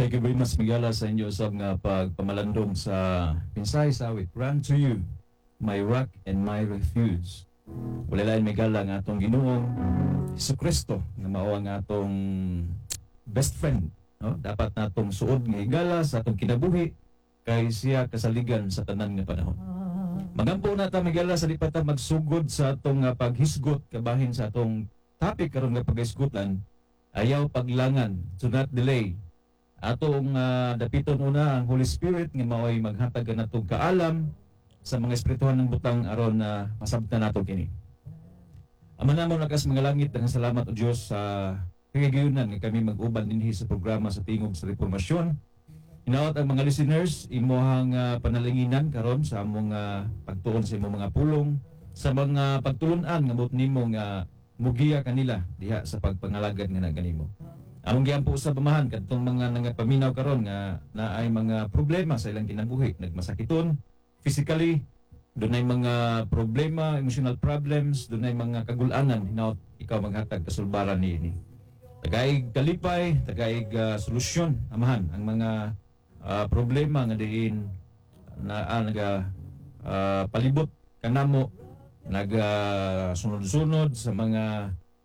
Thank you very much, Migala, sa inyo sa nga pagpamalandong sa pinsay sa awit. Run to you, my rock and my refuge. Wala lain, Migala, nga atong Ginoong Hesus Kristo nga mao ang atong best friend. No? Dapat natong suod nga higala sa atong kinabuhi kay siya kasaligan sa tanan nga panahon. Magampo na ta, Migala, sa lipata magsugod sa atong paghisgot kabahin sa atong topic karon nga paghisgutan. Ayaw paglangan, do not delay. Atong dapiton una ang Holy Spirit nga mao'y maghatag natong kaalam sa mga espirituhan ng butang aron na masabtan nato kini. Ama namo nakas mga langit nga salamat o Dios sa kagayunan nga kami mag-uban dinhi sa programa sa tingog sa reformasyon. Hinaot ang mga listeners imuhang panalinginan karon sa among pagtuon sa imong mga pulong sa mga pagtulunan nga buot nimo nga mugiya kanila diha sa pagpangalagad nga naganimo. Among giampo sa pamahan kadtong mga nangapaminaw karon nga naay mga problema sa ilang kinabuhi, nagmasakiton physically, dunay mga problema, emotional problems, dunay mga kagulanan, hinaot ikaw maghatag kasulbaran niini. Tagaig kalipay, tagaig solusyon amahan ang mga problema nga diin na palibot kanamo sunod-sunod sa mga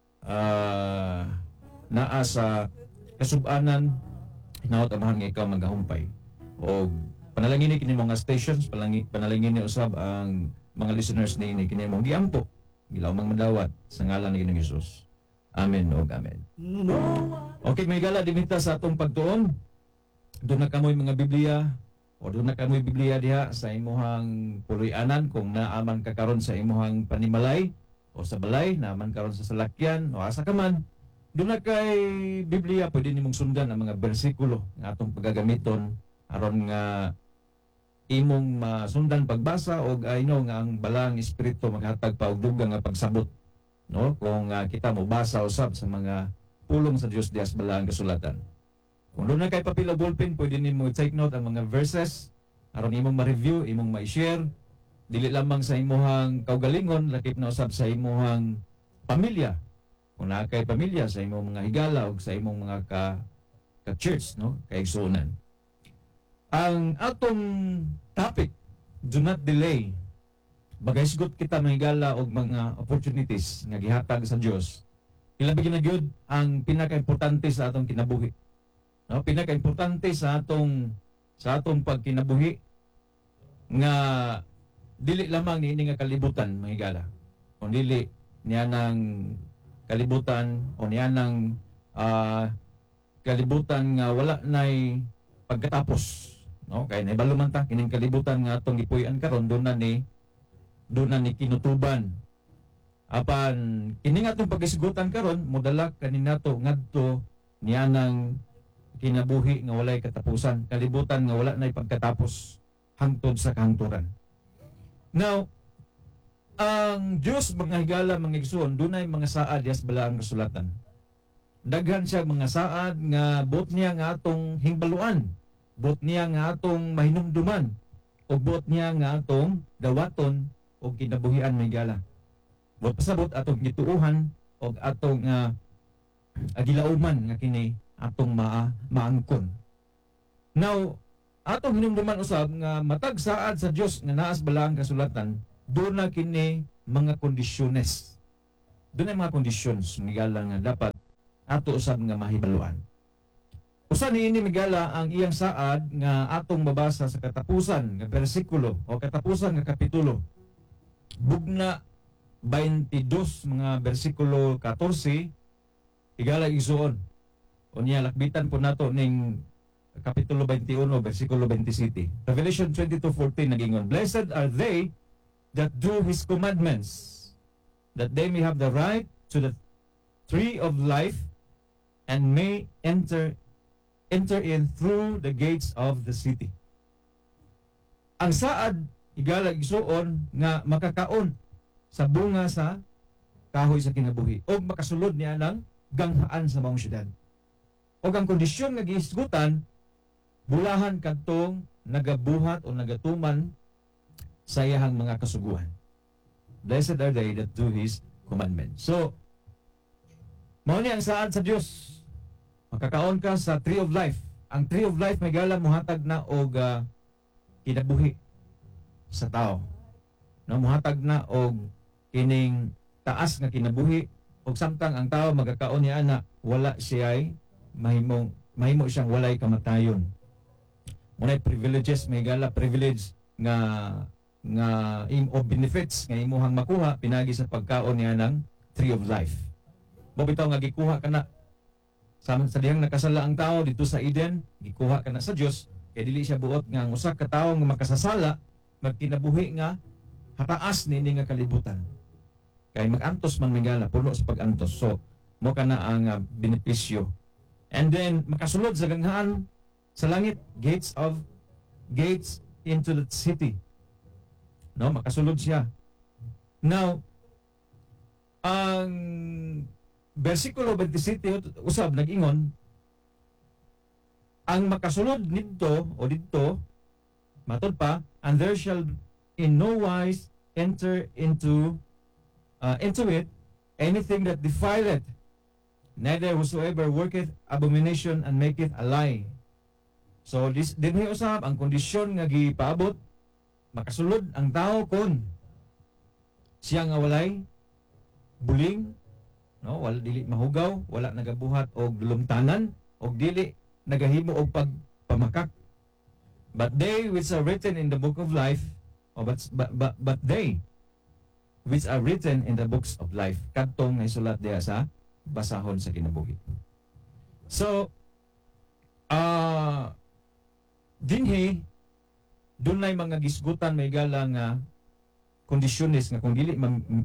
naa sa kasub-anan, hinaot amahan nga ikaw magahumpay. O panalangin kini mga stations, panalangin ni usab ang mga listeners ni kini mong giampo, gilaw mang madawat sa ngalan ni Ginoong Hesus. Amen o amen. Okay, may gala dinita sa atong pagtuon. Doon na kamoy mga Biblia o doon na kamoy Biblia diha sa imuhang puloy-anan kung naaman ka karon sa imuhang panimalay o sa balay, naaman karon sa salakyan o asa ka man. Doon na kay Biblia, pwede nimong sundan ang mga bersikulo nga atong paggagamiton aron nga imong masundan pagbasa o ayno nga ang balang espiritu maghatag pa og dugang nga pagsabot, no? Kung kita mo basa usab sa mga pulong sa Dios dias balang kasulatan. Kung doon na kay papel o ballpen, pwede nimo take note ang mga verses aron imong ma-review, imong ma-share dili lamang sa imong kaugalingon lakip na usab sa imong pamilya. Kung naa kay pamilya sa imong mga higala o sa imong mga ka-church, no? Kaigsunan. Ang atong topic, do not delay. Bagaysgot kita mga higala o mga opportunities nga gihatag sa Dios. Ilabi na gyud ang pinaka-importante sa atong kinabuhi. No? Pinaka-importante sa atong pagkinabuhi nga dili lamang niini nga kalibutan mga higala. Kung dili niya ng kalibutan o niya ng kalibutan nga wala nay pagkatapos, no? Kay naibalo man ta kining kalibutan nga atong gipuy-an karon doon na ni kinutuban. Apan kini nga atong pagisgutan karon modala kaninato ngadto niya ng kinabuhi nga walay katapusan, kalibutan nga wala nay pagkatapos hangtod sa kahangturan. Now, ang Diyos mga higala mga igsoon dunay mga saad dias balaang kasulatan. Daghan siya mga saad nga buot niya nga atong hingbaluan, buot niya nga atong mahinumduman, o buot niya nga atong dawaton o kinabuhian mga higala. Buot pasabot atong gituuhan o atong agilauman nga kini atong maangkon. Now, atong hinumduman usab nga matag saad sa Dios nga naas balaang kasulatan. Doon na kini mga kondisyones. Doon na mga kondisyones migala nga dapat ato usab nga mahibaluan. Usa niini migala ang iyang saad nga atong mabasa sa katapusan nga bersikulo o katapusan nga kapitulo. Bugna 22 mga bersikulo 14 higala igsuon. Unya lakbitan po nato ning kapitulo 21 bersikulo 27. Revelation 22:14 nagingon, "Blessed are they that do His commandments, that they may have the right to the tree of life and may enter in through the gates of the city." Ang saad, higala igsuon nga makakaon sa bunga sa kahoy sa kinabuhi o makasulod niya ng ganghaan sa maong syudad. O ang kondisyon nga gihisgutan, bulahan kadtong nagabuhat o nagatuman sa iyahang mga kasuguhan. Blessed are they that do His commandments. So, mao ni ang saad sa Dios. Makakaon ka sa tree of life. ang tree of life may gala muhatag na og kinabuhi sa tao. No, muhatag na og kining taas nga kinabuhi ug samtang ang tao magakaon niya na wala siya mahimo siyang walay kamatayon. Munay privileges may gala privilege nga o benefits nga imuhang makuha pinagi sa pagkaon niya ng tree of life. Mo bitaw nga gikuha kana sa dihang nakasala ang tao dito sa Eden, gikuha kana sa Dios kay dili siya buot nga ang usa ka tawo nga makasasala magkinabuhi nga hataas nini nga kalibutan. Kay magantos man migala puno sa pagantos. So mo kana ang benepisyo. And then makasulod sa ganghaan sa langit, gates into the city. No, makasulod siya. Now, ang versikulo 27 usab nag-ingon ang makasulod nidto o didto matod pa, and there shall in no wise enter into it anything that defileth, neither whosoever worketh abomination and maketh a lie. So dinhi usab ang kondisyon nga gipaabot makasulod ang tao kon siya nga walay buling, no, wala dili mahugaw, wala nagabuhat og lumtanan og dili nagahimo og pagpamakak. But they which are written in the book of life, but they which are written in the books of life, kadtong naisulat diha sa basahon sa kinabuhi. So, dinhi dunay mga gisgutan may gala nga kondisyones nga kung dili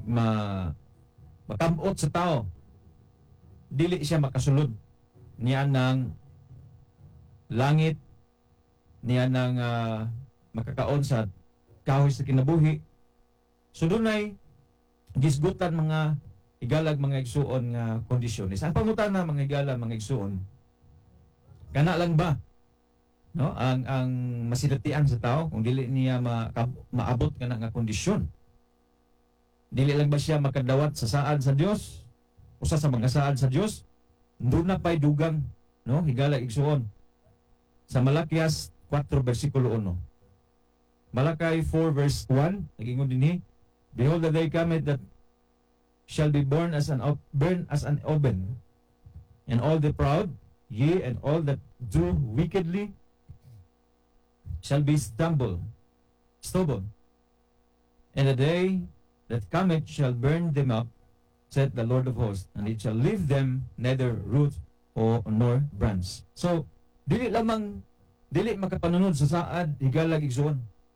makamot sa tao, dili siya makasulod niya ng langit, niya ng makakaon sa kahoy sa kinabuhi. So dunay gisgutan mga igalag mga igsuon nga kondisyones. Ang pangutana mga igala mga igsuon, kana lang ba no ang masilatian sa tao kung dili niya maabot kana nga kondisyon? Dili lang ba siya makadawat sa saad sa Dios? Usa sa mga saad sa Dios, doon na pa'y dugang, no? Higala igsuon. Sa Malakias 4 versikulo 1. Malakay 4 verse 1, nagingon dinhi, behold the day cometh that shall be burned as an oven, and all the proud, yea, and all that do wickedly shall be stubble. And the day that cometh shall burn them up, said the Lord of hosts, and it shall leave them neither root nor branch. So, dili makapanunod sa saad, higalag igsuon.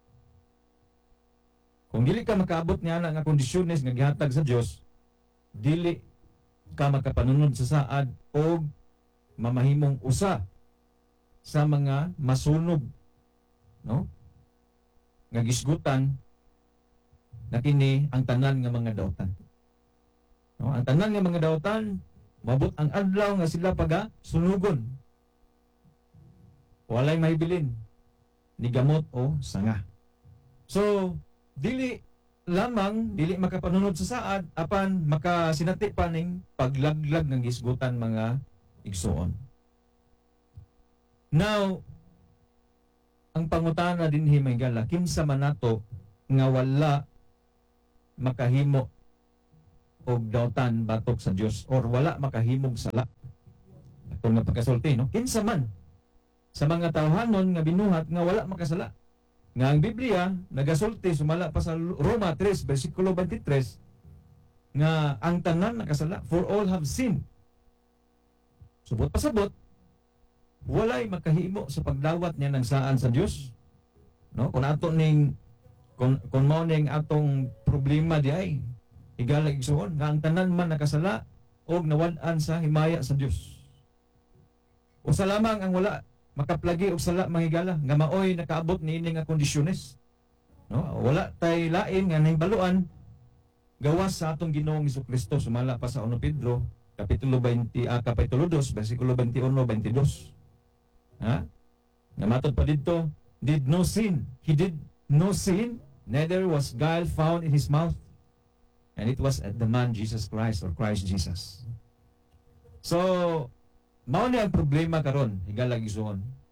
Kung dili ka makaabot niya nga kondisyones nga gihatag sa Dios, dili ka makapanunod sa saad o mamahimong usa sa mga masunog, no? Nga gisgutan na kini ang tanan nga mga daotan. No, ang tanan nga mga daotan mabot ang adlaw nga sila sunugon. Walay mahibilin ni gamot o sanga. So, dili makapanunod sa saad apan makasinati pa ning paglaglag ng gisgutan mga igsuon. Now, ang pangutana dinhi may gala, kinsa man nato nga wala makahimo og daotan batok sa Dios or wala makahimog sala. Ato nga pagkasulti, no? Kinsa man sa mga tawhanon nga binuhat nga wala makasala. Nga ang Biblia nagasulti sumala pa sa Roma 3 bersikulo 23 nga ang tanan nakasala, for all have sinned. Subot pasabot, walay makahimo sa pagdawat niya ng saan sa Dios. No? Kung ato ning kung mao ning atong problema di ay igalag igsuon nga ang tanan man nakasala og nawad-an sa himaya sa Dios. Usa lamang ang wala makaplagi og sala mahigala nga maoy nakaabot niini nga kondisyones. No? Wala tay lain nga nahibaluan gawas sa atong Ginoong Hesukristo sumala pa sa 1 Pedro kapitulo 2 bersikulo 21-22. Ha? Namatod pa dito, he did no sin, neither was guile found in his mouth. And it was at the man Jesus Christ or Christ Jesus. So, mao ni ang problema karon, higalag isuon.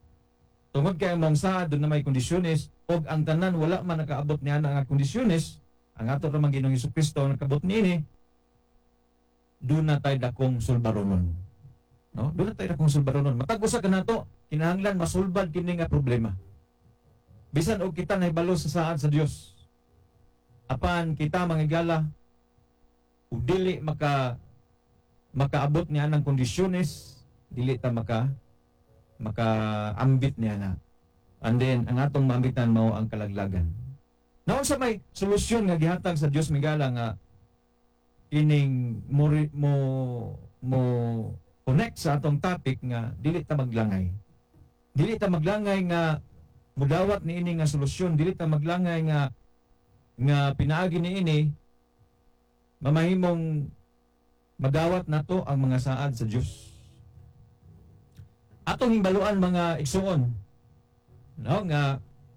Tungod kay ang mangsa doon na may kondisyones og ang tanan wala man nakaabot niya nga kondisyones, ang ato ramang Ginoong Hesukristo nakabot niini, doon na tayo dakong sulbaronon. No? Doon na tayo dakong sulbaronon. Matag usa kanato, kinahanglan masulbad kini nga problema. Bisan og kita nahibalo sa saad sa Dios. Apan kita mangigala ug dili makaabot niya ng kondisyones, dili ta makaambit niya na. And then, ang atong maambitan mao ang kalaglagan. Naon sa may solusyon nga gihatag sa Dios migala nga ining mo connect sa atong topic nga dili ta maglangay. Dili ta maglangay nga mudawat ni ini nga solusyon, dili ta maglangay nga pinaagi ni ini mamahimong madawat nato ang mga saad sa Dios. Atong himbaluan mga igsuon, no, nga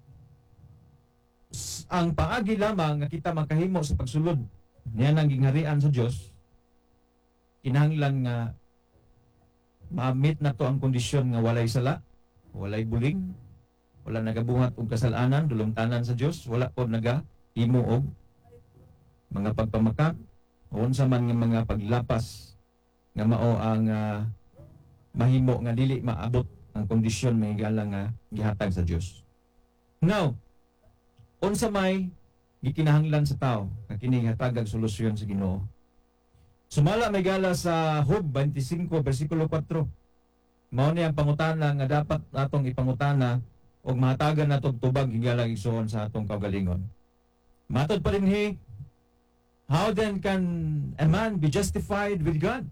ang paagi lamang nga kita makahimo sa pagsulod niya nang gingharian sa Dios, kinahanglan nga ma-meet na to ang kondisyon nga walay sala, walay bulig, wala nagabuhat og kasalanan, dulumtanan sa Dios, wala pod nagahimo og mga pagpamakak o unsa man nga mga paglapas nga mao ang mahimo nga dili maabot ang kondisyon may gala nga gihatag sa Dios. Now, unsa may gikinahanglan sa tao nga kini hatagag solusyon sa Ginoo? Sumala may gala sa Job 25 bersikulo 4. Mao ni ang pangutana nga dapat atong ipangutana og mahatagan natong tubag higala igsoon sa atong kaugalingon. Matod pa rin how then can a man be justified with God?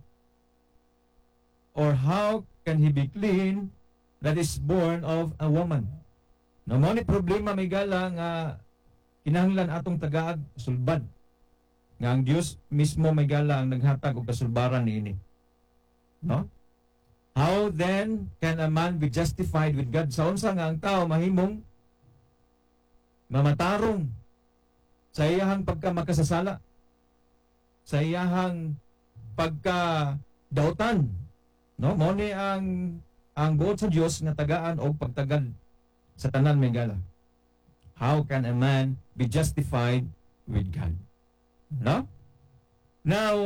Or how can he be clean that is born of a woman? No mo ni problema may gala nga kinahanglan atong tagaag sulbad. Nga ang Dios mismo may gala ang naghatag og kasulbaran niini. No? How then can a man be justified with God? Sa unsa nga ang tao mahimong mamatarong sa iyahang pagkamakasasala, sa iyahang pagkadautan. No, mo ni ang buot sa Dios nga tagaan og pagtagad sa tanan may gala. How can a man be justified with God? No? Now,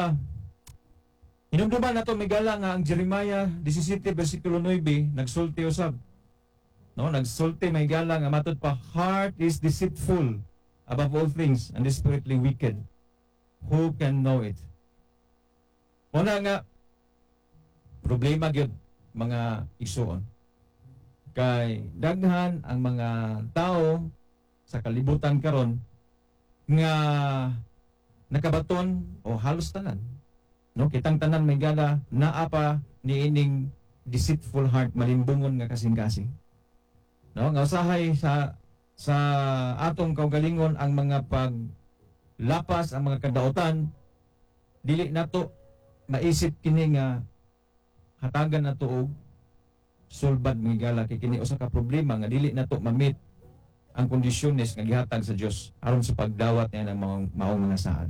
hinumduman nato may gala nga ang Jeremiah 17 bersikulo 9 nagsulti usab. No, nagsulti may gala nga matod pa, heart is deceitful above all things and desperately wicked. Who can know it? Una nga problema gyud mga igsoon. Kay daghan ang mga tao sa kalibutan karon nga nakabaton o halos tanan. No, kitang tanan may gala naa pa niining deceitful heart, malimbungon nga kasing-kasing. No, nga usahay sa atong kaugalingon ang mga paglapas, ang mga kadautan, dili nato maisip kini nga hatagan nato og sulbad migala kay kini usa ka problema nga dili nato ma-meet ang kondisyones nga gihatag sa Dios aron sa pagdawat niya ng maong mga saad.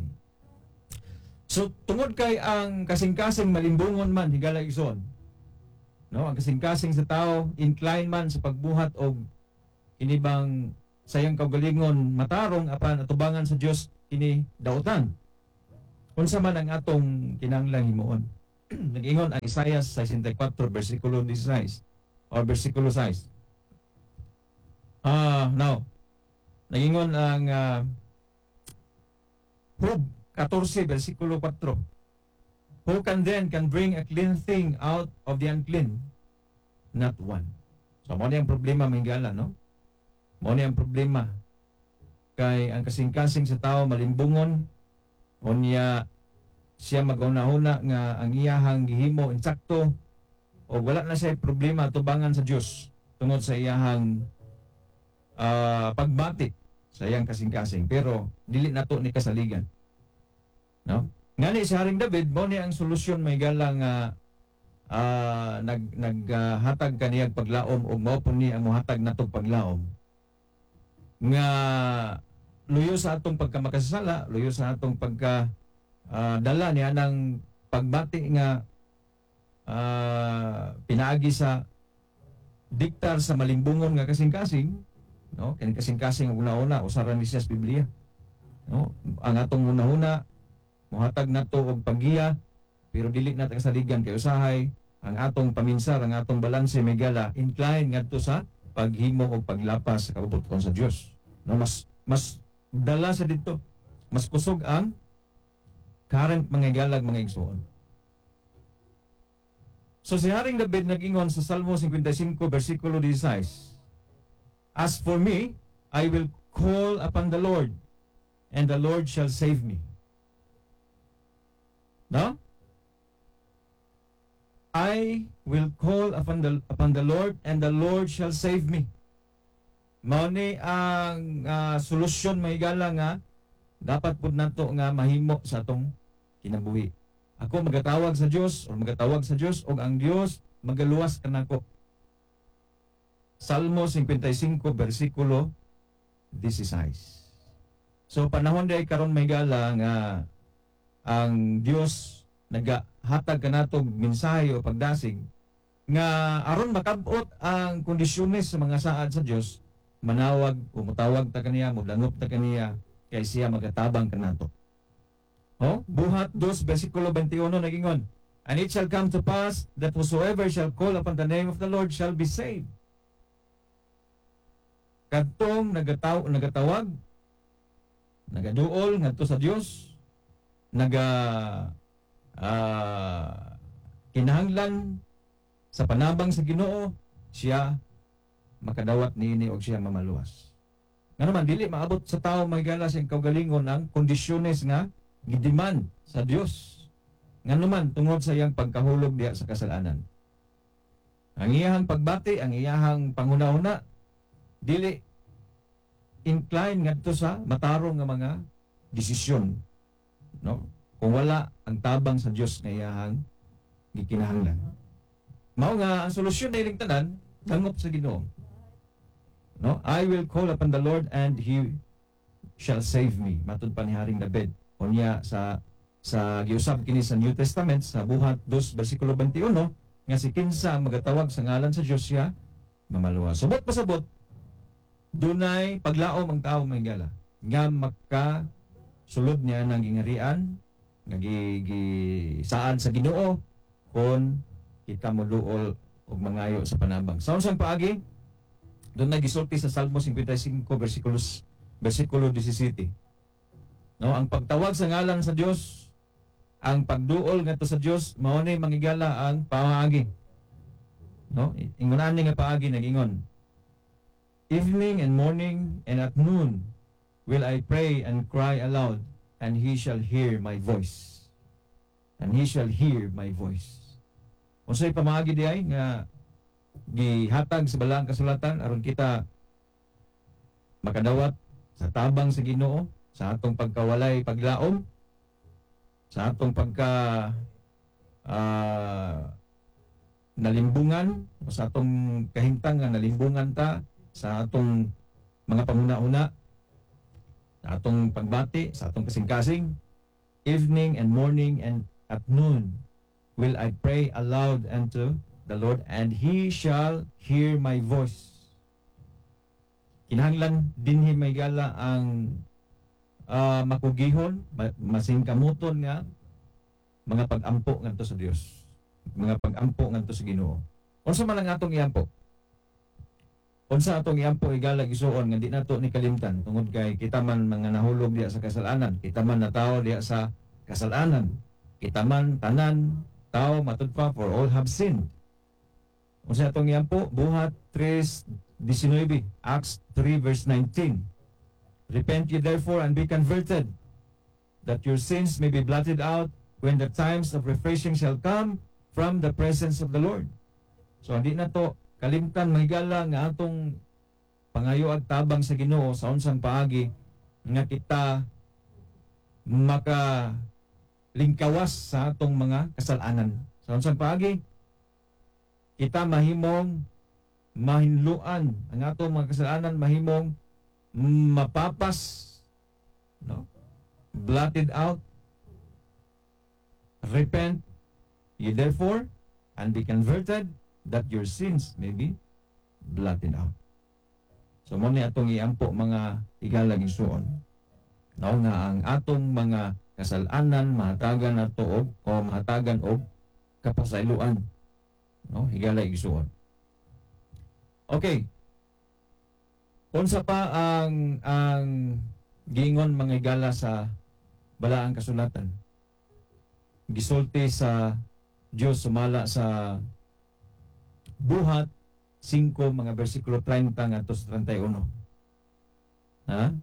So tungod kay ang kasing-kasing malimbungon man higala igsoon, no, ang kasing-kasing sa tao incline man sa pagbuhat og inibang sayang kaugalingon matarong apan atubangan sa Dios kini dautan. Unsa man ang atong kinahanglang himuon? Nag-ingon ang Isaiah 64 bersikulo 16 or bersikulo 6. Now, nag-ingon ang Job 14 bersikulo 4. Who can bring a clean thing out of the unclean? Not one. So, mo ang problema mingala, no? Mo ang problema. Kay ang kasing-kasing sa tao malimbungon, unya siya mag-una-una nga ang iyahang gihimo insakto o wala na siya problema tubangan sa Dios tungod sa iyahang pagbati sa iyang kasing-kasing, pero dili nato ni kasaligan, no? Ngani si Haring David mo ni ang solusyon may galang naghatag kaniyang paglaom o mao po ni ang mohatag natong paglaom nga luyo sa atong pagkamakasala, luyo sa atong pagka dala niya ng pagbati nga pinaagi sa diktar sa malimbungon nga kasing-kasing, no? Kani kasing-kasing ang una-una usaran ni siya sa Biblia. No? Ang atong una-una mohatag nato og paggiya pero dili nato kasaligan kay usahay ang atong paminsar, ang atong balanse megala incline ngadto sa paghimo og paglapas sa kabubuton sa Dios. No, mas dala sa dito. Mas kusog ang current mga igalag mga igsoon. So si Haring David nag-ingon sa Salmo 55 versikulo 16, "As for me, I will call upon the Lord, and the Lord shall save me." No? I will call upon the Lord, and the Lord shall save me. Mao ni ang solusyon mahigala nga dapat pud nato nga mahimo sa atong kinabuhi. Ako magatawag sa Dios o magatawag sa Dios o ang Dios magaluwas kanako. Salmo 55 versikulo 16. So panahon day karon mahigala nga ang Dios nagahatag kanato mensahe o pagdasig nga aron makabot ang kondisyones sa mga saad sa Dios, manawag o mutawag ta kaniya, modangop ta kaniya kay siya magatabang kanato. Buhat 2 versikulo 21 nagingon, "And it shall come to pass that whosoever shall call upon the name of the Lord shall be saved." Kadtong nagatawag, nagaduol ngadto sa Dios, kinahanglan sa panabang sa Ginoo, siya makadawat niini og siya mamaluwas. Nga naman dili maabot sa tao mahigala sa kaugalingon ang kondisyones nga gidiman sa Dios. Nga naman tungod sa iyang pagkahulog diha sa kasalanan. Ang iyahang pagbati, ang iyahang panguna-una dili incline ngadto sa matarong nga mga desisyon, no? Kung wala ang tabang sa Dios nga iyahang gikinahanglan. Mao nga ang solusyon na ining tanan dangop sa Ginoo. No? I will call upon the Lord and He shall save me. Matud pa ni Haring David. Unya sa giusab kini sa New Testament sa Buhat 2 versikulo 21 nga si kinsa ang magatawag sa ngalan sa Dios siya mamaluwas. Subot pasabot dunay paglaom ang tawo mahigala nga sulod niya ng gingarian nga saan sa Ginoo kon kita moduol og mangayo sa panabang. Sa unsang paagi doon nagisulti sa Salmo 55 versikulo 17. No, ang pagtawag sa ngalan sa Dios, ang pagduol ngadto sa Dios, mao ni manghigala ang paagi. No, ingunan ni nga paagi nagingon, "Evening and morning and at noon will I pray and cry aloud, and He shall hear my voice." And He shall hear my voice. Unsay pamaagi diay nga gihatag sa balaang kasulatan aron kita makadawat sa tabang sa Ginoo, sa atong pagkawalay paglaom, sa atong nalimbungan, o sa atong kahimtang nga nalimbungan ta, sa atong mga panguna-una, sa atong pagbati, sa atong kasing-kasing, evening and morning and at noon will I pray aloud unto the Lord, and He shall hear my voice. Kinahanglan dinhi may gala ang makugihon, masingkamuton nga mga pag-ampo ngadto sa Dios, mga pag-ampo ngadto sa Ginoo. Unsa man ang atong iampo? Unsa atong iampo igala gisuon nga di nato ni kalimtan tungod kay kita man mga nahulog diha sa kasalanan, kita man natawo diha sa kasalanan, kita man tanan tao matud pa, for all have sinned. Unsa atong iampo? Buhat 3:19, Acts 3 verse 19. "Repent ye therefore and be converted, that your sins may be blotted out when the times of refreshing shall come from the presence of the Lord." So hindi na to kalimtan mahigala nga atong pangayo ag tabang sa Ginoo sa unsang paagi nga kita maka lingkawas sa atong mga kasalanan. Sa unsang paagi kita mahimong mahinluan ang atong mga kasalanan, mahimong mapapas, no? Blotted out. "Repent ye therefore and be converted, that your sins may be blotted out. So mo ni atong iampo mga higala igsuon. No nga ang atong mga kasalanan mahatagan nato o mahatagan og kapasayloan. No, higala igsuon. Okay. Unsa pa ang giingon mga higala sa balaang kasulatan? Gisulti sa Dios sumala sa Buhat 5 mga bersikulo 30 ngadto sa 31. Ha?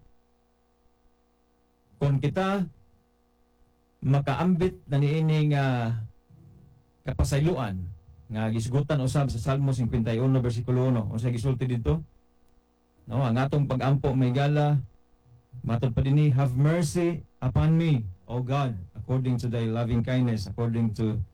Kung kita makaambit na niini nga kapasayloan nga gisgutan usab sa Salmo 51 bersikulo 1, unsa gisulti didto? No, ang atong pag-ampo may gala matod pa dinhi, have mercy upon me, O God, according to thy loving kindness, according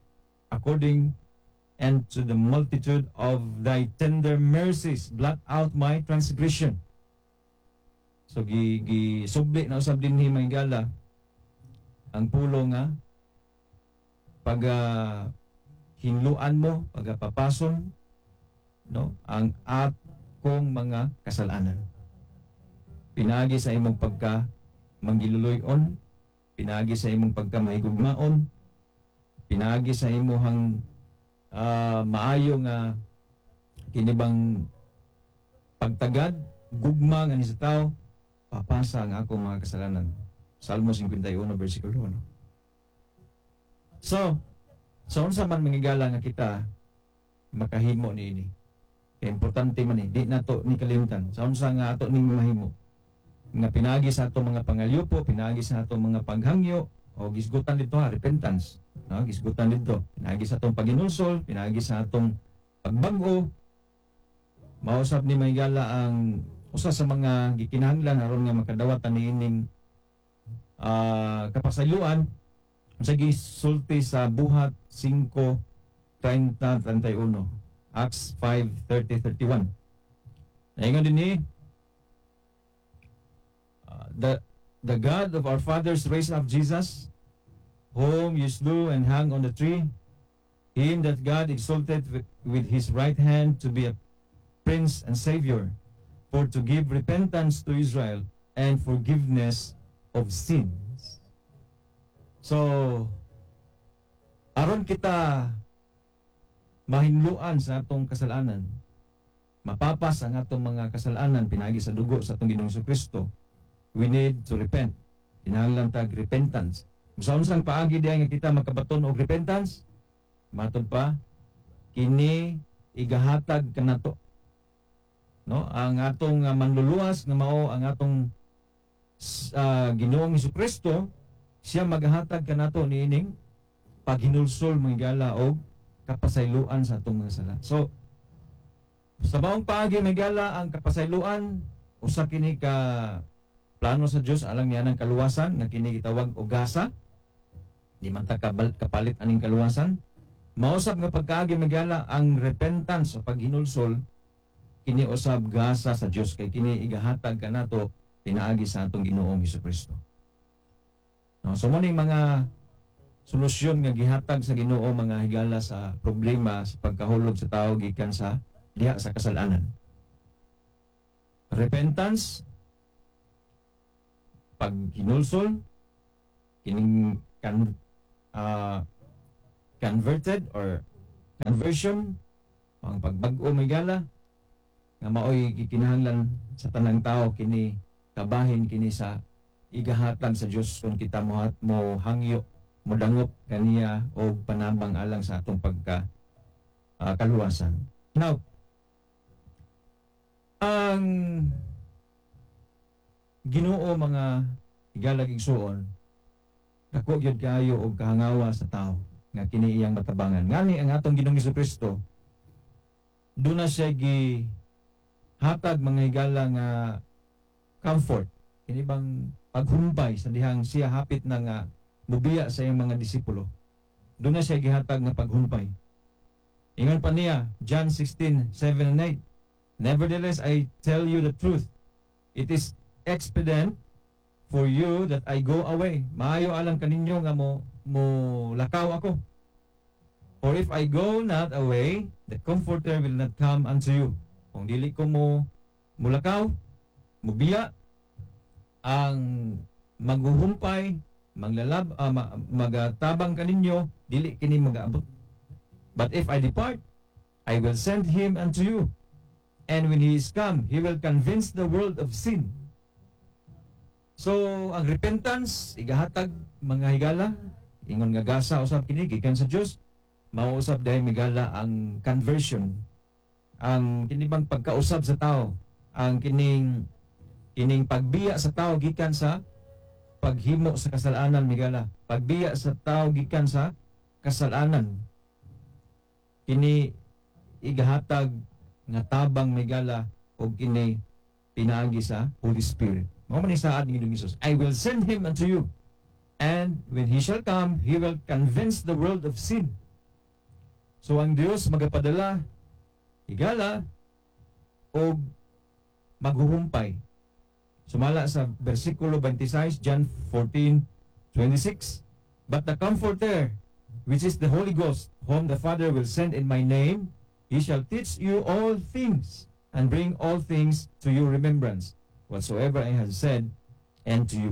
and to the multitude of thy tender mercies, blot out my transgression. So subli na usab dinhi may gala ang pulo nga pag hinluan mo, pagapapason, no, ang akong mga kasalanan. Pinagi sa imong pagka manggiluluyon, pinagi sa imong pagka mahigugmaon, pinagi sa imong maayo nga kinibang pagtagad, gugma nga ni sa tao, papasa ang akong mga kasalanan. Salmo 51 bersikulo 1. So, unsa man mangigala nga kita makahimo niini. Kaya importante man di nato ni kalimutan. Sa unsa nga ato ning mahimo. Nga pinagi sa ato mga pangalyupo, pinagi sa ato mga paghangyo, o gisgutan dito repentance. No, gisgutan dito. Pinagi sa atong paginulsol, pinagi sa atong pagbag-o. Mausap ni mahigala ang usa sa mga gikinahanglan aron nga makadawat niining kapasayloan sa gisulti sa Buhat 5:30-31, Acts 5:30-31. Naingon din ni the God of our fathers raised up Jesus, whom you slew and hung on the tree, him that God exalted with his right hand to be a prince and savior, for to give repentance to Israel and forgiveness of sins. So, aron kita mahinluan sa atong kasalanan, mapapas ang atong mga kasalanan pinagi sa dugo sa atong Ginoong Kristo, we need to repent. Kinahanglan tag repentance. Sa unsang paagi diay nga kita makabaton og repentance, matod pa kini igahatag kanato. No, ang atong manluluwas nga mao ang atong Ginoong Kristo, siya maghatag kanato niining paghinulsol mahigala og kapasayloan sa atong mga sala. So sa maong paagi mahigala ang kapasayloan usa kini ka plano sa Dios alang niya ng kaluwasan nga kini gitawag og gasa. Di man ta kapalit aning kaluwasan. Mausab nga pagkaagi mahigala ang repentance o paghinulsol kini usab gasa sa Dios kay kini igahatag kanato pinaagi sa atong Ginoong Kristo. No, so mo ning mga solusyon nga gihatag sa Ginoo mga higala sa problema sa pagkahulog sa tao gikan sa diha sa kasalanan. Repentance, paghinulsol, kining converted or conversion, ang pagbag-o migala nga maoy gikinahanglan sa tanang tao kini kabahin kini sa igahatag sa Dios kung kita mo hangyo mo dangop kaniya o panabang alang sa atong pagka kaluwasan. Now, ang Ginoo mga higalaging suon dako gyud kayo og kahangawa sa tao nga kini iyang matabangan. Ngani ang atong Ginoong Kristo duna siya hatag mga higala nga comfort, kini bang paghumbay sa dihang siya hapit na nga mubiya sa iyang mga disipulo. Doon na siya gihatag nga paghumbay. Ingon pa niya, John 16:7 and 8, nevertheless I tell you the truth, it is expedient for you that I go away. Maayo alang kaninyo nga mo lakaw ako. For if I go not away, the Comforter will not come unto you. kung dili ko mo mulakaw, mubiya, ang maghuhumpay, magatabang kaninyo, dili kini magaabot. But if I depart, I will send him unto you. And when he is come, he will convince the world of sin. So, ang repentance, igahatag mga higala, ingon nga gasa usab kini gikan sa Dios, mauusab dahil migala ang conversion, ang kinibang pagkausab sa tao, ang kining pagbiya sa tao gikan sa paghimo sa kasalanan migala, pagbiya sa tao gikan sa kasalanan, kini igahatag nga tabang migala o kini pinaagi sa Holy Spirit. Mao man isaad ni Jesus, I will send him unto you, and when he shall come, he will convince the world of sin. So ang Dios magapadala higala o maghuhumpay. Sumala sa versikulo 26, John 14:26. But the Comforter, which is the Holy Ghost, whom the Father will send in my name, he shall teach you all things, and bring all things to your remembrance, whatsoever I have said unto you.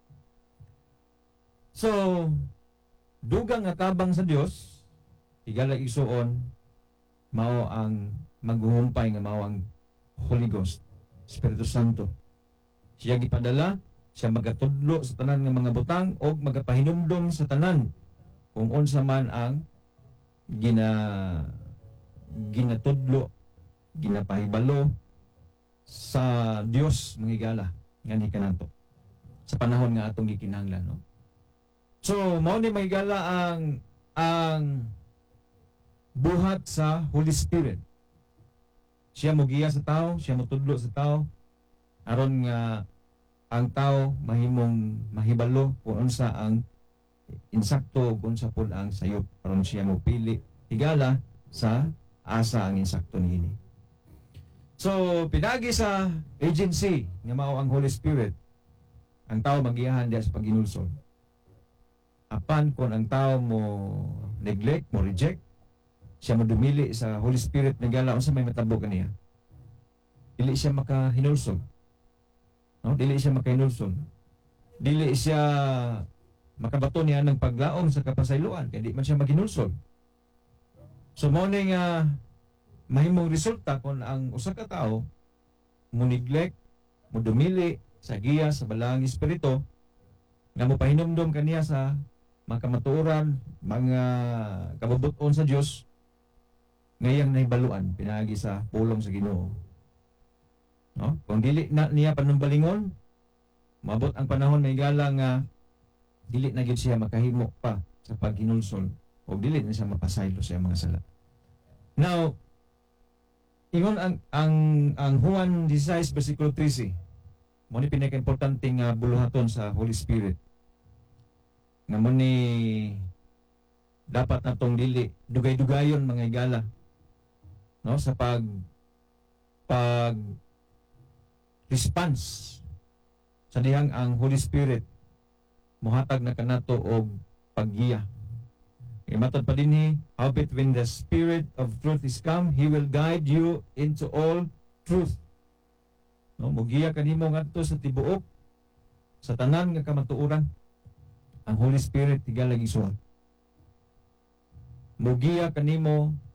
So, dugang nga tabang sa Dios, higala isuon, mao ang maghuhumpay nga mao ang Holy Ghost, Espiritu Santo. Siya gipadala, siya magatudlo sa tanan ng mga butang o magapahinumdom sa tanan kung unsa man ang ginatudlo, ginapahibalo sa Dios mga higala nga ni kanato sa panahon nga atong gikinahanglan, no? So mao ni mga higala ang buhat sa Holy Spirit. Siya mogiya sa tao, siya motudlo sa tao aron nga ang tao mahimong mahibalo kung unsa ang insakto kung unsa pud ang sayop aron siya mopili higala sa asa ang insakto niini. So pinagi sa agency nga mao ang Holy Spirit, ang tao magiyahan diya sa paghinulsol. Apan kung ang tao mo neglect, mo reject, siya mo dumili sa Holy Spirit nagala unsa may matabo kaniya, dili siya makahinulsol. No, dili siya makahinulsol. Dili siya makabato niya ng paglaom sa kapasayloan kay di man siya maghinulsol. So mao ni nga mahimong resulta kung ang usa ka tawo mo neglect, mo dumili sa giya sa balaang espiritu nga mo pahinumdom kaniya sa mga kamatuoran, mga kabubuton sa Dios, ngayang nahibaluan pinaagi sa pulong sa Ginoo. No? Kung dili na niya panumbalingon, mabot ang panahon may gala nga dili na gyud siya makahimo pa sa paghinulsol o dili na siya mapasaylo sa mga sala. Now, ingon ang Juan 16 versikulo 13. Mo ni pinaka-importante nga buluhaton sa Holy Spirit. Nga mo ni dapat natong dili dugay-dugayon mga higala, no, sa pag response sa dihang ang Holy Spirit mohatag na kanato og paggiya. Matod pa dinhi, howbeit when the Spirit of truth is come, He will guide you into all truth. No, mugiya kanimo ngadto sa tibuok, sa tanan nga kamatuoran. Ang Holy Spirit higala gisod. Mugiya kanimo